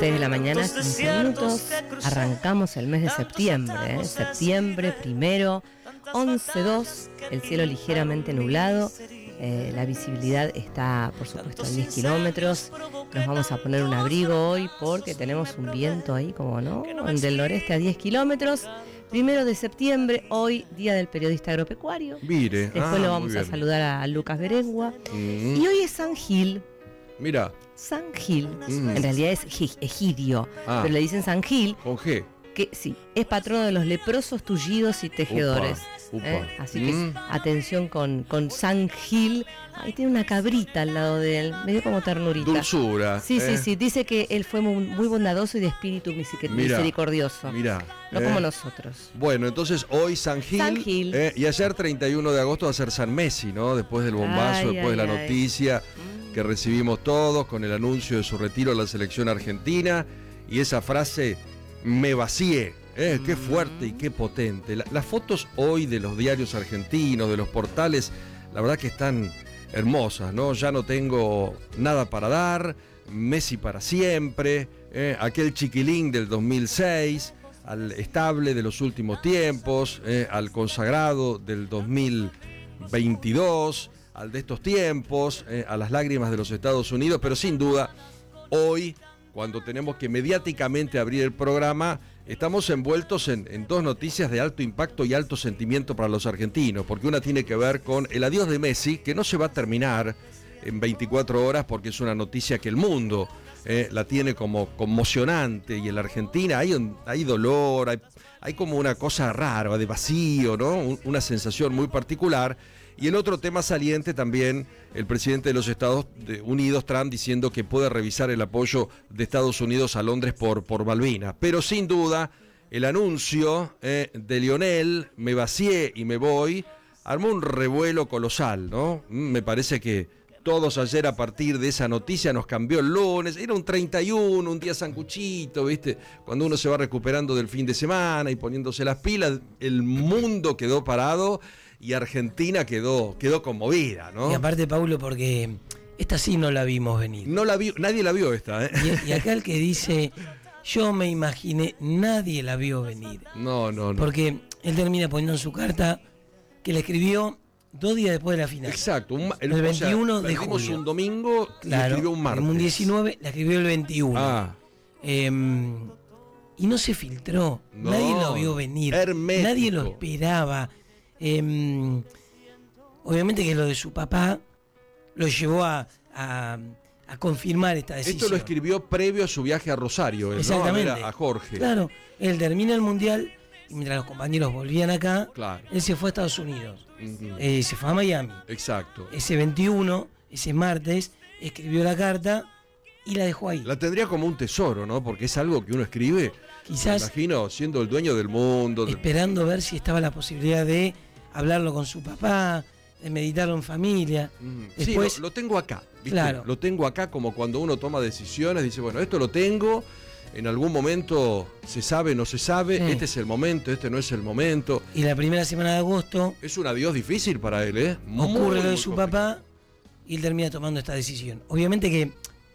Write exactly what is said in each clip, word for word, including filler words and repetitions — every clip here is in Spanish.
seis de la mañana, quince minutos, arrancamos el mes de septiembre, ¿eh? Septiembre primero, once dos, el cielo ligeramente nublado, eh, la visibilidad está por supuesto a diez kilómetros, nos vamos a poner un abrigo hoy porque tenemos un viento ahí como no, del noreste a diez kilómetros. Primero de septiembre, hoy día del periodista agropecuario. Mire, Después ah, lo vamos a saludar a Lucas Berengua. Mm. Y hoy es San Gil. Mira. San Gil. Mm. En realidad es Egidio, ah, pero le dicen San Gil. Con G. Que sí, es patrono de los leprosos, tullidos y tejedores. Upa, upa. ¿Eh? Así que mm. atención con, con San Gil. Ahí tiene una cabrita al lado de él, medio como ternurita. Dulzura. Sí, eh. sí, sí. Dice que él fue muy, muy bondadoso y de espíritu misericordioso. Mira. No eh. como nosotros. Bueno, entonces hoy San Gil. San Gil. Eh, y ayer treinta y uno de agosto va a ser San Messi, ¿no? Después del bombazo, ay, después ay, de la ay. noticia mm. que recibimos todos con el anuncio de su retiro a la selección argentina. Y esa frase, me vacié. Eh, qué fuerte y qué potente. La, las fotos hoy de los diarios argentinos, de los portales, la verdad que están hermosas, ¿no? Ya no tengo nada para dar, Messi para siempre, eh, aquel chiquilín del dos mil seis, al estable de los últimos tiempos, eh, al consagrado del dos mil veintidós, al de estos tiempos, eh, a las lágrimas de los Estados Unidos, pero sin duda, hoy, cuando tenemos que mediáticamente abrir el programa, estamos envueltos en, en dos noticias de alto impacto y alto sentimiento para los argentinos, porque una tiene que ver con el adiós de Messi, que no se va a terminar en veinticuatro horas porque es una noticia que el mundo eh, la tiene como conmocionante, y en la Argentina hay, un, hay dolor, hay, hay como una cosa rara, de vacío, ¿no? Un, una sensación muy particular. Y el otro tema saliente también, el presidente de los Estados Unidos, Trump, diciendo que puede revisar el apoyo de Estados Unidos a Londres por, por Malvinas. Pero sin duda, el anuncio eh, de Lionel, me vacié y me voy, armó un revuelo colosal, ¿no? Me parece que todos ayer, a partir de esa noticia, nos cambió el lunes. Era un treinta y uno, un día sancuchito, ¿viste? Cuando uno se va recuperando del fin de semana y poniéndose las pilas, el mundo quedó parado. Y Argentina quedó, quedó conmovida, ¿no? Y aparte, Paulo, porque esta sí no la vimos venir. No la vi, nadie la vio esta, ¿eh? Y, y acá el que dice, yo me imaginé, nadie la vio venir. No, no, no. Porque él termina poniendo en su carta que la escribió dos días después de la final. Exacto. Un, el, el veintiuno o sea, de julio. un domingo, claro, y escribió un martes. En un diecinueve, la escribió el veintiuno. Ah. Eh, y no se filtró. No, nadie lo vio venir. Hermético. Nadie lo esperaba. Eh, obviamente que lo de su papá lo llevó a, a, a confirmar esta decisión. Esto lo escribió previo a su viaje a Rosario, exactamente, ¿no? A, a Jorge. Claro, él termina el mundial y mientras los compañeros volvían acá, claro, él se fue a Estados Unidos, uh-huh. eh, se fue a Miami. Exacto. Ese veintiuno, ese martes, escribió la carta y la dejó ahí. La tendría como un tesoro, ¿no? Porque es algo que uno escribe, quizás, me imagino, siendo el dueño del mundo. Esperando ver si estaba la posibilidad de hablarlo con su papá, de meditarlo en familia. Mm. Después, sí, lo, lo tengo acá, ¿viste? Claro. Lo tengo acá, como cuando uno toma decisiones, dice, bueno, esto lo tengo, en algún momento se sabe, no se sabe, sí. Este es el momento, este no es el momento. Y la primera semana de agosto... Es un adiós difícil para él, ¿eh? Muy, ocurre lo de su complicado. papá y él termina tomando esta decisión. Obviamente que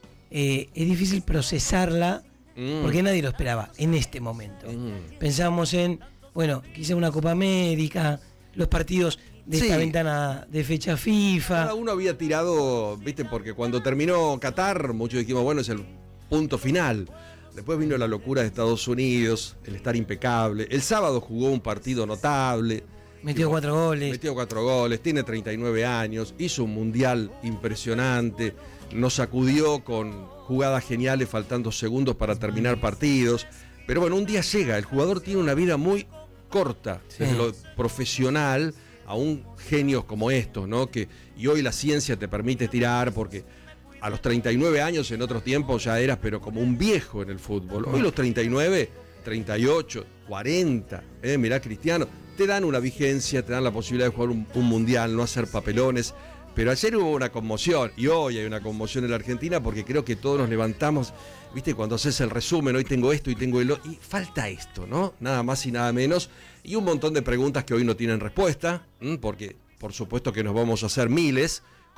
eh, es difícil procesarla mm. porque nadie lo esperaba en este momento. Mm. Pensábamos en, bueno, quizá una Copa América, los partidos de esta sí. ventana de fecha FIFA. Cada uno había tirado, viste, porque cuando terminó Qatar, muchos dijimos, bueno, es el punto final. Después vino la locura de Estados Unidos, el estar impecable. El sábado jugó un partido notable. Metió cuatro goles. Metió cuatro goles, tiene treinta y nueve años, hizo un mundial impresionante, nos sacudió con jugadas geniales faltando segundos para terminar partidos. Pero bueno, un día llega, el jugador tiene una vida muy corta, sí. Desde lo profesional, aún genios como estos, ¿no? Que, y hoy la ciencia te permite tirar, porque a los treinta y nueve años en otros tiempos ya eras, pero como un viejo en el fútbol. Hoy los treinta y nueve, treinta y ocho, cuarenta, eh, mirá Cristiano, te dan una vigencia, te dan la posibilidad de jugar un, un mundial, no hacer papelones. Pero ayer hubo una conmoción, y hoy hay una conmoción en la Argentina, porque creo que todos nos levantamos, viste, cuando haces el resumen, hoy tengo esto y tengo el otro, y falta esto, ¿no? Nada más y nada menos, y un montón de preguntas que hoy no tienen respuesta, porque por supuesto que nos vamos a hacer miles, como de,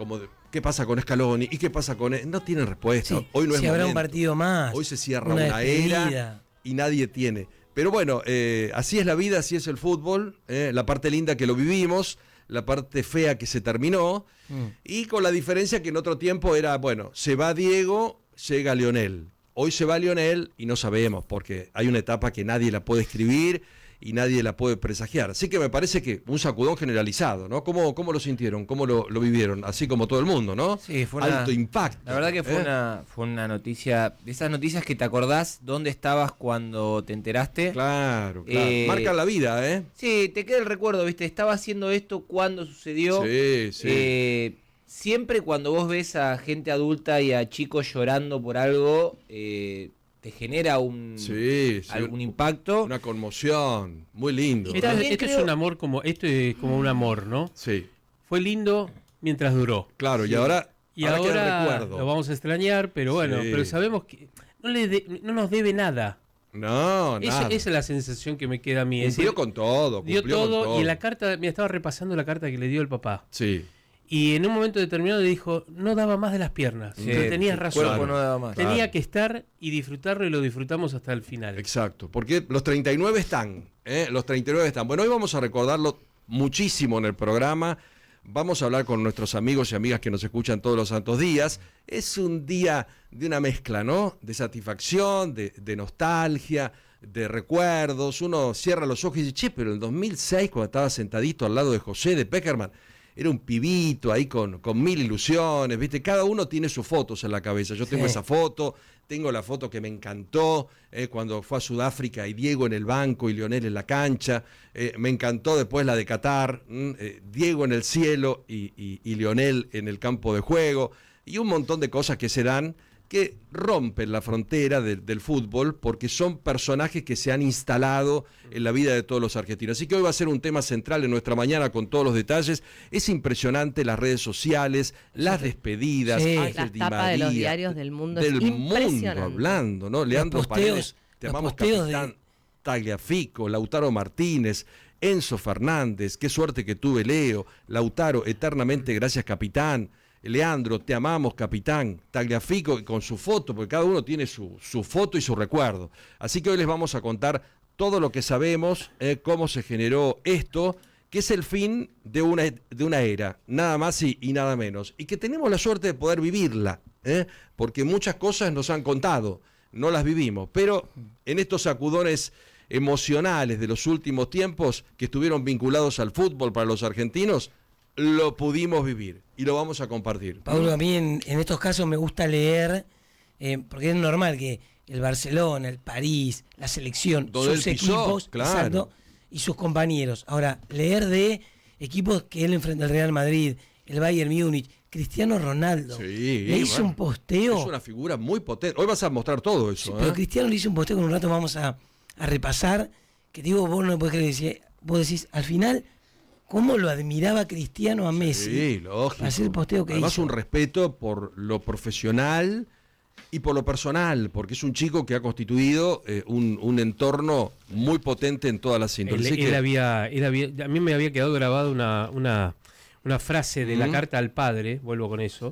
¿qué pasa con Scaloni? ¿Y qué pasa con él? No tienen respuesta. Sí, Hoy no si es habrá momento. un partido más. Hoy se cierra una, una era y nadie tiene. Pero bueno, eh, así es la vida, así es el fútbol. Eh, la parte linda que lo vivimos, la parte fea que se terminó. Mm. Y con la diferencia que en otro tiempo era, bueno, se va Diego, llega Lionel. Hoy se va Lionel y no sabemos, porque hay una etapa que nadie la puede escribir y nadie la puede presagiar. Así que me parece que un sacudón generalizado, ¿no? ¿Cómo, cómo lo sintieron? ¿Cómo lo, lo vivieron? Así como todo el mundo, ¿no? Sí, fue una, alto impacto. La verdad que fue, ¿eh? una, fue una noticia, de esas noticias que te acordás dónde estabas cuando te enteraste. Claro, claro. Eh, Marcan la vida, ¿eh? Sí, te queda el recuerdo, ¿viste? Estaba haciendo esto cuando sucedió. Sí, sí. Eh, siempre cuando vos ves a gente adulta y a chicos llorando por algo, eh, te genera un, sí, sí, algún impacto. Una conmoción, muy lindo. Esto, ¿no? esto creo... es un amor como, esto es como un amor, ¿no? Sí. Fue lindo mientras duró. Claro, sí. y ahora, y ahora, ahora queda el recuerdo. Lo vamos a extrañar, pero bueno, sí. pero sabemos que no, le de, no nos debe nada. No, Esa, nada. esa es la sensación que me queda a mí. Cumplió decir, con todo. Dio cumplió todo, con todo y en la carta, me estaba repasando la carta que le dio el papá. Sí. Y en un momento determinado le dijo, no daba más de las piernas. Sí, pero tenías razón. Cuerpo no daba más. Tenía Claro. que estar y disfrutarlo y lo disfrutamos hasta el final. Exacto, porque los treinta y nueve están, ¿eh? Los treinta y nueve están. Bueno, hoy vamos a recordarlo muchísimo en el programa. Vamos a hablar con nuestros amigos y amigas que nos escuchan todos los santos días. Es un día de una mezcla, ¿no? De satisfacción, de, de nostalgia, de recuerdos. Uno cierra los ojos y dice, che, pero en el dos mil seis, cuando estaba sentadito al lado de José de Peckerman, era un pibito ahí con, con mil ilusiones, ¿viste? Cada uno tiene sus fotos en la cabeza. Yo tengo Sí. esa foto, tengo la foto que me encantó eh, cuando fue a Sudáfrica y Diego en el banco y Lionel en la cancha. Eh, me encantó después la de Qatar, mm, eh, Diego en el cielo y, y, y Lionel en el campo de juego. Y un montón de cosas que se dan que rompen la frontera de, del fútbol porque son personajes que se han instalado en la vida de todos los argentinos. Así que hoy va a ser un tema central en nuestra mañana con todos los detalles. Es impresionante las redes sociales, las despedidas, Sí. Ángel Las Di tapas María, de los diarios del mundo del es mundo impresionante. hablando, ¿no? Leandro posteos, Paredes, te los amamos posteos capitán, de- Tagliafico, Lautaro Martínez, Enzo Fernández, qué suerte que tuve, Leo, Lautaro, eternamente gracias capitán, Leandro, te amamos capitán, Tagliafico con su foto, porque cada uno tiene su, su foto y su recuerdo. Así que hoy les vamos a contar todo lo que sabemos, eh, cómo se generó esto, que es el fin de una, de una era, nada más y, y nada menos, y que tenemos la suerte de poder vivirla, ¿eh? Porque muchas cosas nos han contado, no las vivimos, pero en estos sacudones emocionales de los últimos tiempos que estuvieron vinculados al fútbol para los argentinos, lo pudimos vivir y lo vamos a compartir. Pablo, a mí en, en estos casos me gusta leer, eh, porque es normal que el Barcelona, el París, la selección, Donde sus él pisó, equipos, claro. exacto, y sus compañeros. Ahora, leer de equipos que él enfrenta al Real Madrid, el Bayern Múnich, Cristiano Ronaldo. Sí, le hizo bueno, un posteo. Es una figura muy potente. Hoy vas a mostrar todo eso. Sí, ¿eh? pero Cristiano le hizo un posteo que en un rato vamos a, a repasar, que digo, vos no podés creer, decía, vos decís, al final, ¿cómo lo admiraba Cristiano a Messi? Sí, lógico. Hacer el posteo que Además hizo. un respeto por lo profesional y por lo personal, porque es un chico que ha constituido eh, un, un entorno muy potente en todas las Él, índoles. Así él que- había, él había- a mí me había quedado grabada una, una, una frase de la Ujú. carta al padre, vuelvo con eso,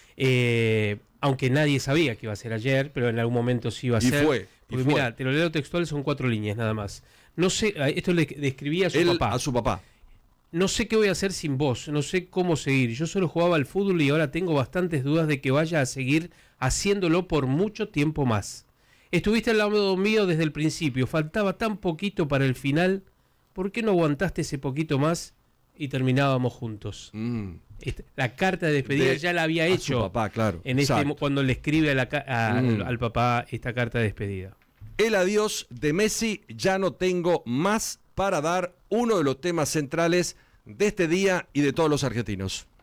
eh, aunque nadie sabía que iba a ser ayer, pero en algún momento sí iba a Y ser. fue, y Porque fue. mira, te lo leo textual, son cuatro líneas nada más. No sé, esto le describía a su él papá. a su papá. No sé qué voy a hacer sin vos, no sé cómo seguir. Yo solo jugaba al fútbol y ahora tengo bastantes dudas de que vaya a seguir haciéndolo por mucho tiempo más. Estuviste al lado mío desde el principio, faltaba tan poquito para el final. ¿Por qué no aguantaste ese poquito más y terminábamos juntos? Mm. Esta- la carta de despedida De- ya la había a hecho su papá, claro. en este, Exacto. mo- cuando le escribe a la ca- a- Mm. al papá esta carta de despedida. El adiós de Messi, ya no tengo más para dar, uno de los temas centrales de este día y de todos los argentinos.